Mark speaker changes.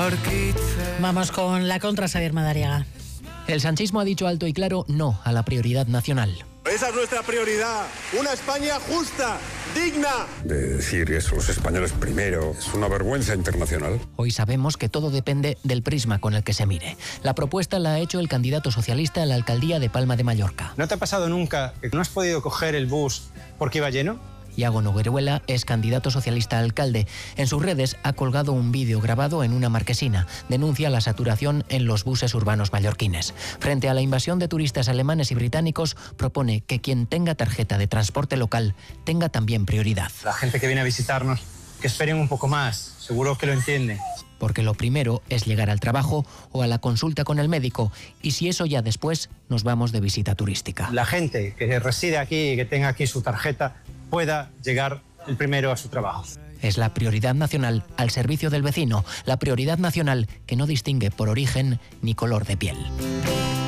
Speaker 1: Vamos con la contra, Xavier Madariaga.
Speaker 2: El sanchismo ha dicho alto y claro no a la prioridad nacional.
Speaker 3: Esa es nuestra prioridad, una España justa, digna.
Speaker 4: De decir eso, los españoles primero, es una vergüenza internacional.
Speaker 2: Hoy sabemos que todo depende del prisma con el que se mire. La propuesta la ha hecho el candidato socialista a la alcaldía de Palma de Mallorca.
Speaker 5: ¿No te ha pasado nunca que no has podido coger el bus porque iba lleno?
Speaker 2: Iago Nogueruela es candidato socialista a alcalde. En sus redes ha colgado un vídeo grabado en una marquesina. Denuncia la saturación en los buses urbanos mallorquines. Frente a la invasión de turistas alemanes y británicos, propone que quien tenga tarjeta de transporte local tenga también prioridad.
Speaker 5: La gente que viene a visitarnos, que esperen un poco más, seguro que lo entiende.
Speaker 2: Porque lo primero es llegar al trabajo o a la consulta con el médico, y si eso ya después nos vamos de visita turística.
Speaker 5: La gente que reside aquí y que tenga aquí su tarjeta pueda llegar el primero a su trabajo.
Speaker 2: Es la prioridad nacional al servicio del vecino, la prioridad nacional que no distingue por origen ni color de piel.